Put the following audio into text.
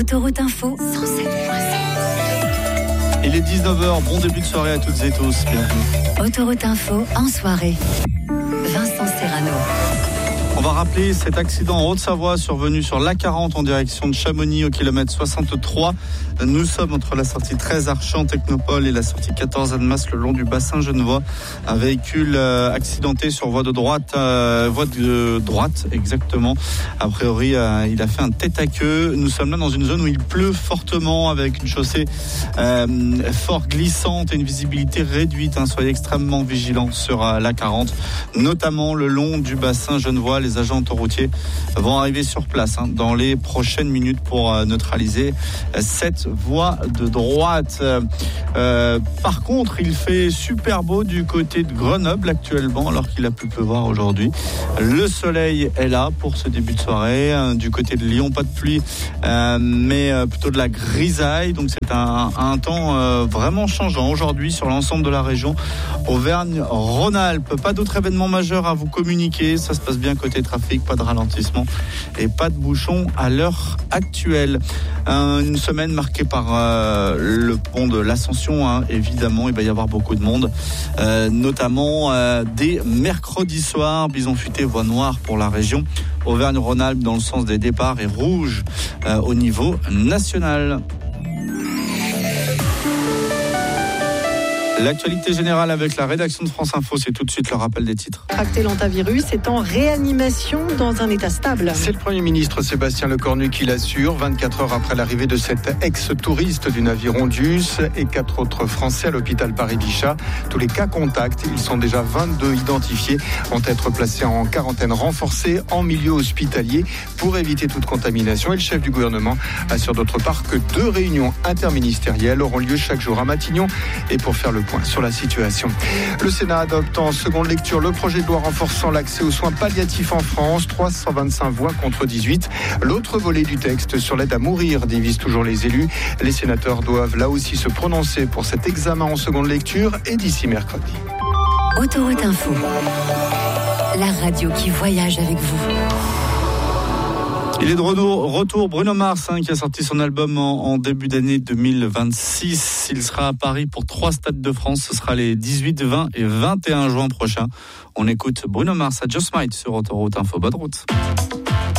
Autoroute Info 107.7. Il est 19h, bon début de soirée à toutes et tous, bienvenue. Autoroute Info en soirée. Vincent Serrano. On va rappeler cet accident en Haute-Savoie survenu sur l'A40 en direction de Chamonix au kilomètre 63. Nous sommes entre la sortie 13 Archamps Technopole et la sortie 14 Annemasse le long du bassin genevois. Un véhicule accidenté sur voie de droite exactement. A priori, il a fait un tête à queue. Nous sommes là dans une zone où il pleut fortement avec une chaussée fort glissante et une visibilité réduite. Soyez extrêmement vigilants sur l'A40, notamment le long du bassin genevois. Les agents autoroutiers vont arriver sur place dans les prochaines minutes pour neutraliser cette voie de droite. Par contre, il fait super beau du côté de Grenoble actuellement, alors qu'il a pu pleuvoir aujourd'hui. Le soleil est là pour ce début de soirée. Du côté de Lyon, pas de pluie, mais plutôt de la grisaille. Donc c'est un temps vraiment changeant aujourd'hui sur l'ensemble de la région Auvergne-Rhône-Alpes. Pas d'autres événements majeurs à vous communiquer. Ça se passe bien côté trafic, pas de ralentissement et pas de bouchons à l'heure actuelle. Une semaine marquée par le pont de l'Ascension, évidemment, il va y avoir beaucoup de monde, notamment dès mercredi soir. Bison futé, voie noire pour la région Auvergne-Rhône-Alpes dans le sens des départs et rouge au niveau national. L'actualité générale avec la rédaction de France Info, c'est tout de suite le rappel des titres. Tracté l'antavirus est en réanimation dans un état stable. C'est le Premier ministre Sébastien Lecornu qui l'assure, 24 heures après l'arrivée de cet ex-touriste du navire Ondius et 4 autres Français à l'hôpital Paris-Bichat. Tous les cas contacts, ils sont déjà 22 identifiés, vont être placés en quarantaine renforcée en milieu hospitalier pour éviter toute contamination. Et le chef du gouvernement assure d'autre part que 2 réunions interministérielles auront lieu chaque jour à Matignon et pour faire le point sur la situation. Le Sénat adopte en seconde lecture le projet de loi renforçant l'accès aux soins palliatifs en France, 325 voix contre 18. L'autre volet du texte sur l'aide à mourir divise toujours les élus. Les sénateurs doivent là aussi se prononcer pour cet examen en seconde lecture et d'ici mercredi. Autoroute Info, la radio qui voyage avec vous. Il est de retour Bruno Mars qui a sorti son album en début d'année 2026. Il sera à Paris pour 3 stades de France. Ce sera les 18, 20 et 21 juin prochains. On écoute Bruno Mars à Just Might sur Autoroute Info. Bonne route.